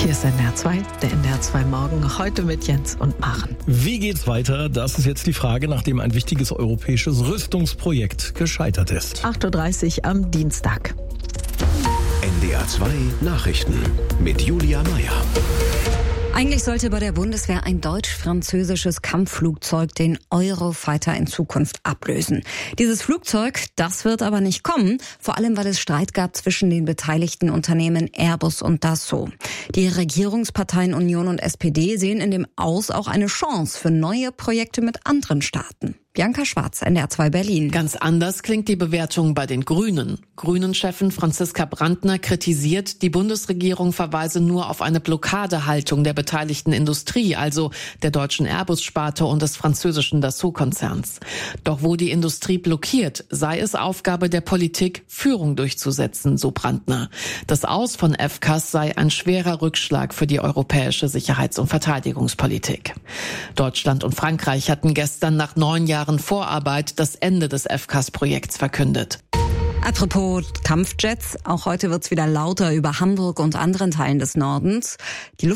Hier ist NDR 2, der NDR 2 Morgen, heute mit Jens und Maren. Wie geht's weiter? Das ist jetzt die Frage, nachdem ein wichtiges europäisches Rüstungsprojekt gescheitert ist. 8.30 Uhr am Dienstag. NDR 2 Nachrichten mit Julia Meyer. Eigentlich sollte bei der Bundeswehr ein deutsch-französisches Kampfflugzeug den Eurofighter in Zukunft ablösen. Dieses Flugzeug, das wird aber nicht kommen, vor allem weil es Streit gab zwischen den beteiligten Unternehmen Airbus und Dassault. Die Regierungsparteien Union und SPD sehen in dem Aus auch eine Chance für neue Projekte mit anderen Staaten. Bianca Schwarz, NDR 2 Berlin. Ganz anders klingt die Bewertung bei den Grünen. Grünen-Chefin Franziska Brandner kritisiert, die Bundesregierung verweise nur auf eine Blockadehaltung der beteiligten Industrie, also der deutschen Airbus-Sparte und des französischen Dassault-Konzerns. Doch wo die Industrie blockiert, sei es Aufgabe der Politik, Führung durchzusetzen, so Brandner. Das Aus von FCAS sei ein schwerer Rückschlag für die europäische Sicherheits- und Verteidigungspolitik. Deutschland und Frankreich hatten gestern nach 9 Jahren Vorarbeit das Ende des FCAS-Projekts verkündet. Apropos Kampfjets, auch heute wird's wieder lauter über Hamburg und anderen Teilen des Nordens. Die